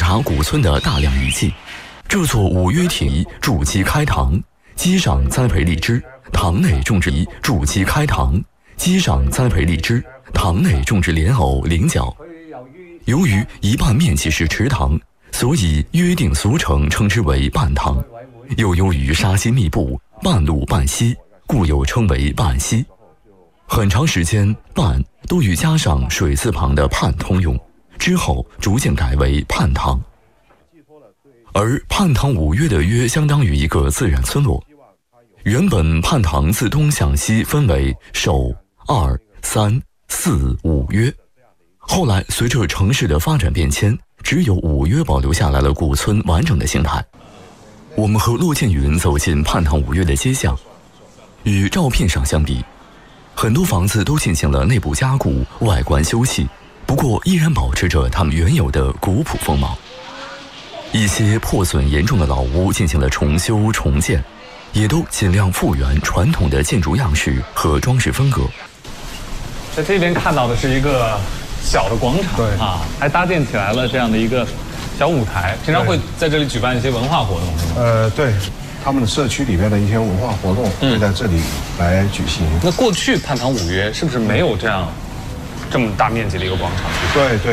察古村的大量遗迹。这座五约题筑基开堂，基上栽培荔枝，堂内种植筑基开堂，基上栽培荔枝，堂内种植莲藕、菱角。由于一半面积是池塘，所以约定俗成称之为半塘。又由于沙溪密布，半路半溪，故又称为半溪。很长时间，半都与加上水字旁的畔通用，之后逐渐改为泮塘。而泮塘五约的约相当于一个自然村落。原本泮塘自东向西分为首、二、三、四、五约，后来随着城市的发展变迁，只有五约保留下来了古村完整的形态。我们和骆建云走进泮塘五约的街巷，与照片上相比，很多房子都进行了内部加固，外观修葺，不过依然保持着它们原有的古朴风貌。一些破损严重的老屋进行了重修重建，也都尽量复原传统的建筑样式和装饰风格。 在这边看到的是一个小的广场，对啊，还搭建起来了这样的一个小舞台，平常会在这里举办一些文化活动。 对，他们的社区里面的一些文化活动会在这里来举行。 那过去泮塘五约是不是没有这么大面积的一个广场？ 对。